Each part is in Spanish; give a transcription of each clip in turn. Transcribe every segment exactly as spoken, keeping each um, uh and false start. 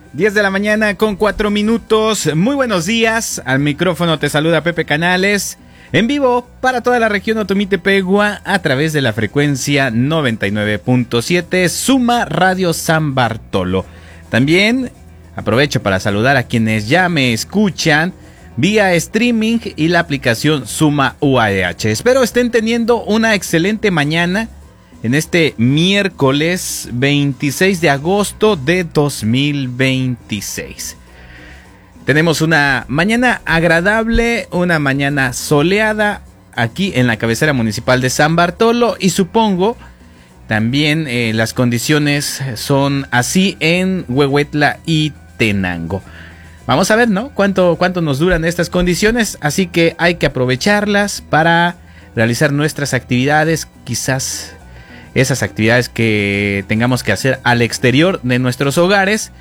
diez de la mañana con cuatro minutos. Muy buenos días. Al micrófono te saluda Pepe Canales. En vivo para toda la región Otomí-Tepegua a través de la frecuencia noventa y nueve punto siete Suma Radio San Bartolo. También aprovecho para saludar a quienes ya me escuchan vía streaming y la aplicación Suma U A H. Espero estén teniendo una excelente mañana en este miércoles veintiséis de agosto de dos mil veintiséis. Tenemos una mañana agradable, una mañana soleada aquí en la cabecera municipal de San Bartolo y supongo también eh, las condiciones son así en Huehuetla y Tenango. Vamos a ver, ¿no? Cuánto, cuánto nos duran estas condiciones, así que hay que aprovecharlas para realizar nuestras actividades, quizás esas actividades que tengamos que hacer al exterior de nuestros hogares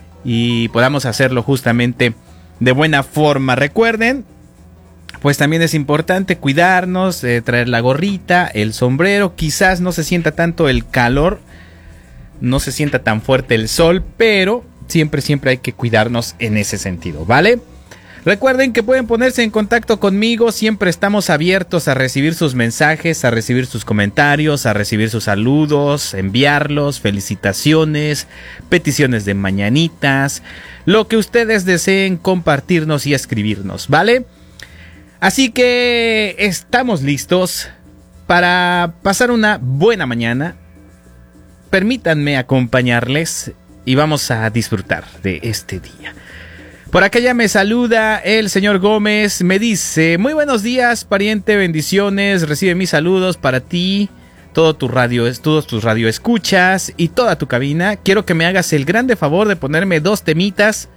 y podamos hacerlo justamente de buena forma. Recuerden, pues también es importante cuidarnos, eh, traer la gorrita, el sombrero, quizás no se sienta tanto el calor, no se sienta tan fuerte el sol, pero siempre, siempre hay que cuidarnos en ese sentido, ¿vale? Recuerden que pueden ponerse en contacto conmigo, siempre estamos abiertos a recibir sus mensajes, a recibir sus comentarios, a recibir sus saludos, enviarlos, felicitaciones, peticiones de mañanitas, lo que ustedes deseen compartirnos y escribirnos, ¿vale? Así que estamos listos para pasar una buena mañana. Permítanme acompañarles y vamos a disfrutar de este día. Por acá ya me saluda el señor Gómez, me dice: muy buenos días, pariente, bendiciones, recibe mis saludos para ti, todo tu radio, todos tus radioescuchas y toda tu cabina. Quiero que me hagas el grande favor de ponerme dos temitas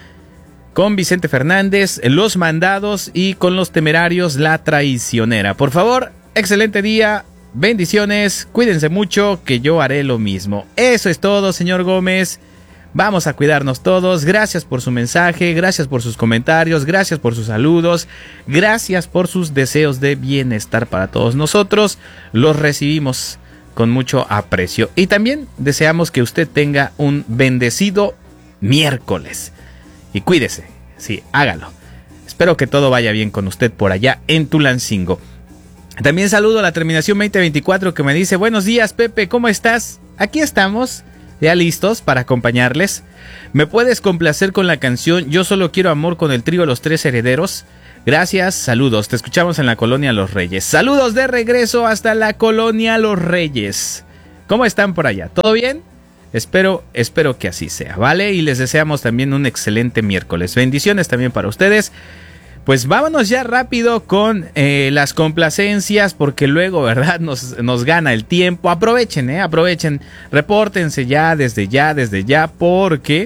con Vicente Fernández, Los Mandados, y con Los Temerarios, La Traicionera. Por favor, excelente día, bendiciones, cuídense mucho, que yo haré lo mismo. Eso es todo, señor Gómez. Vamos a cuidarnos todos. Gracias por su mensaje, gracias por sus comentarios, gracias por sus saludos, gracias por sus deseos de bienestar para todos nosotros. Los recibimos con mucho aprecio y también deseamos que usted tenga un bendecido miércoles. Y cuídese, sí, hágalo. Espero que todo vaya bien con usted por allá en Tulancingo. También saludo a la terminación veinte veinticuatro que me dice: buenos días, Pepe, ¿cómo estás? Aquí estamos, ya listos para acompañarles. ¿Me puedes complacer con la canción Yo Solo Quiero Amor con el trío Los Tres Herederos? Gracias, saludos, te escuchamos en la Colonia Los Reyes. Saludos de regreso hasta la Colonia Los Reyes. ¿Cómo están por allá? ¿Todo bien? Espero, espero que así sea, ¿vale? Y les deseamos también un excelente miércoles. Bendiciones también para ustedes. Pues vámonos ya rápido con eh, las complacencias, porque luego, ¿verdad? Nos, nos gana el tiempo. Aprovechen, ¿eh? Aprovechen. Repórtense ya, desde ya, desde ya, porque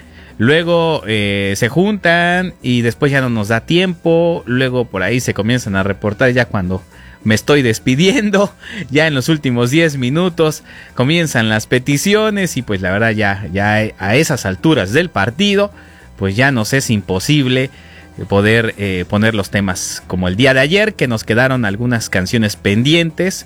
luego eh, se juntan y después ya no nos da tiempo. Luego por ahí se comienzan a reportar ya cuando me estoy despidiendo. Ya en los últimos diez minutos comienzan las peticiones y pues la verdad ya, ya a esas alturas del partido, pues ya nos es imposible poder eh, poner los temas como el día de ayer, que nos quedaron algunas canciones pendientes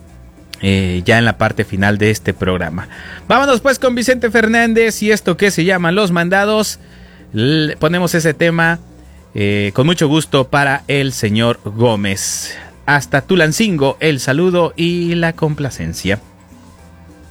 eh, ya en la parte final de este programa. Vámonos pues con Vicente Fernández y esto que se llama Los Mandados. Le ponemos ese tema eh, con mucho gusto para el señor Gómez. Hasta Tulancingo, el saludo y la complacencia.